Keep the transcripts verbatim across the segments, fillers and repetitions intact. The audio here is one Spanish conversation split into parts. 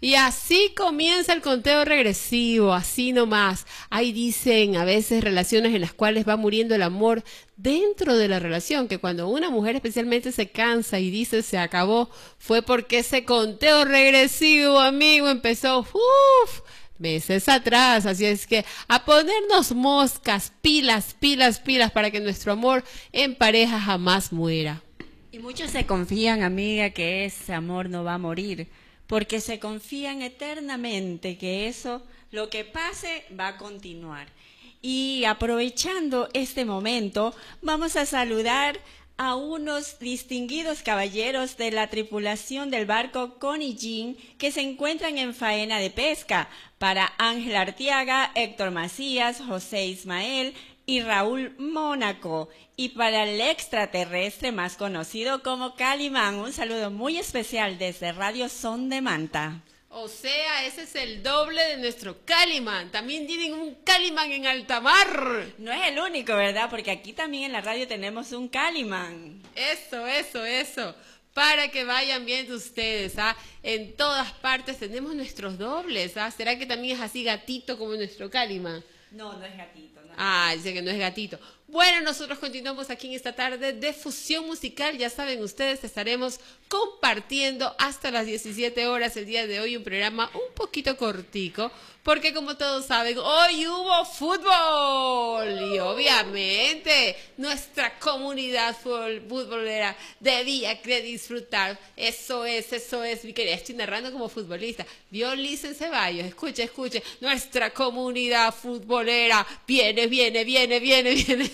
Y así comienza el conteo regresivo, así nomás. Ahí dicen a veces relaciones en las cuales va muriendo el amor dentro de la relación, que cuando una mujer especialmente se cansa y dice se acabó, fue porque ese conteo regresivo, amigo, empezó uff, meses atrás. Así es que a ponernos moscas, pilas, pilas, pilas, para que nuestro amor en pareja jamás muera. Y muchos se confían, amiga, que ese amor no va a morir, porque se confían eternamente que eso, lo que pase, va a continuar. Y aprovechando este momento, vamos a saludar a unos distinguidos caballeros de la tripulación del barco Connie Jean que se encuentran en faena de pesca. Para Ángel Artiaga, Héctor Macías, José Ismael y Raúl Mónaco. Y para el extraterrestre más conocido como Calimán, un saludo muy especial desde Radio Son de Manta. O sea, ese es el doble de nuestro Calimán. También tienen un Calimán en alta mar. No es el único, ¿verdad? Porque aquí también en la radio tenemos un Calimán. Eso, eso, eso. Para que vayan viendo ustedes, ¿ah? En todas partes tenemos nuestros dobles, ¿ah? ¿Será que también es así gatito como nuestro Calimán? No, no es gatito. No es ah, dice que no es gatito. Bueno, nosotros continuamos aquí en esta tarde de fusión musical. Ya saben ustedes, estaremos compartiendo hasta las diecisiete horas el día de hoy un programa un poquito cortico, porque como todos saben, hoy hubo fútbol y obviamente nuestra comunidad futbolera debía de disfrutar. Eso es, eso es, mi querida, estoy narrando como futbolista. Vio Licen Ceballos, escuche, escuche, nuestra comunidad futbolera viene, viene, viene, viene, viene.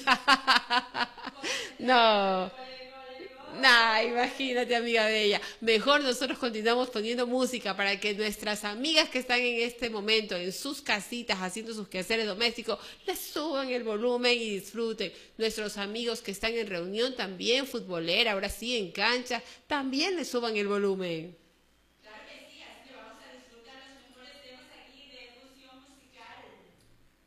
No. Nah, imagínate, amiga bella. Mejor nosotros continuamos poniendo música para que nuestras amigas que están en este momento en sus casitas haciendo sus quehaceres domésticos les suban el volumen y disfruten. Nuestros amigos que están en reunión también futbolera, ahora sí en cancha, también les suban el volumen.